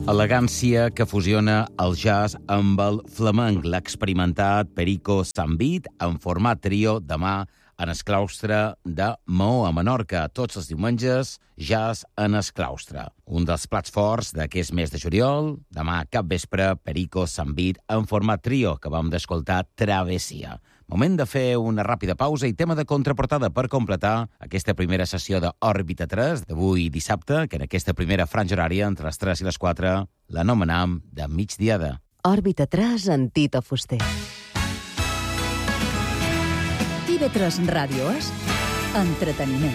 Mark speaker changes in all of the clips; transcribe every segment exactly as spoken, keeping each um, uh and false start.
Speaker 1: Elegància que fusiona el jazz amb el flamenc. L'ha experimentat Perico Sambit en format trio demà en el claustre de Maó, a Menorca. Tots els diumenges, jazz en el claustre. Un dels plats forts d'aquest mes de juliol, demà cap vespre, Perico Sambit en format trio, que vam d'escoltar Travessia. Moment de fer una ràpida pausa i tema de contraportada per completar aquesta primera sessió d'Òrbita tres d'avui dissabte, que en aquesta primera franja horària, entre les tres i les quatre, l'anomenam de migdiada.
Speaker 2: Òrbita tres en Tito Fuster.
Speaker 3: I ve tres Ràdio és entreteniment.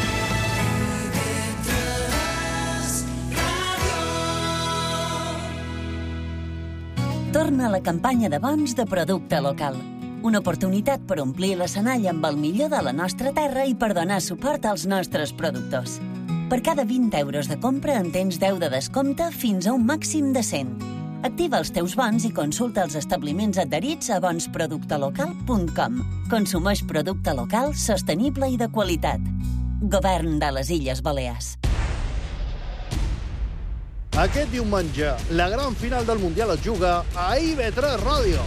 Speaker 3: Torna la campanya de bons de producte local. Una oportunitat per omplir l'escenari amb el millor de la nostra terra i per donar suport als nostres productors. Per cada vint euros de compra en tens deu de descompte fins a un màxim de cent. Activa els teus bons i consulta els establiments adherits a bons producte local punt com. Consumeix producte local, sostenible i de qualitat. Govern de les Illes Balears.
Speaker 4: Aquest diumenge, la gran final del Mundial es juga a I V tres Ràdio.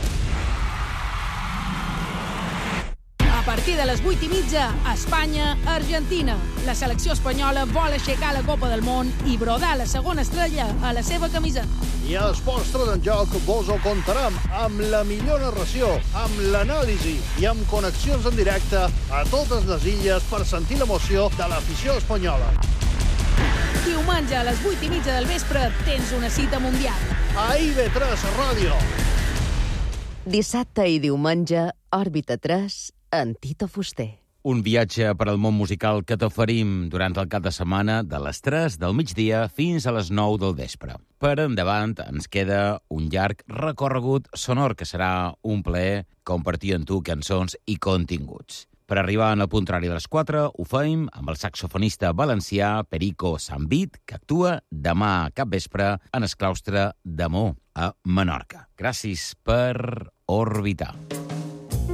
Speaker 5: A partir de les vuit i mitja, Espanya-Argentina. La selecció espanyola vol aixecar la Copa del Món i brodar la segona estrella a la seva camiseta.
Speaker 4: I a Esports tres en Joc vos ho contarem amb la millor narració, amb l'anàlisi i amb connexions en directe a totes les illes per sentir l'emoció de l'afició espanyola.
Speaker 5: Diumenge a les vuit i mitja del vespre tens una cita mundial.
Speaker 4: A I V tres Ràdio.
Speaker 2: Dissabte i diumenge, Òrbita tres en Tito Fuster.
Speaker 1: Un viatge per al món musical que t'oferim durant el cap de setmana de les tres del migdia fins a les nou del vespre. Per endavant ens queda un llarg recorregut sonor que serà un plaer compartir amb tu cançons i continguts. Per arribar en el punt horari de les quatre, ho fem amb el saxofonista valencià Perico Sambit, que actua demà cap vespre en el claustre de Maó, a Menorca. Gràcies per orbitar.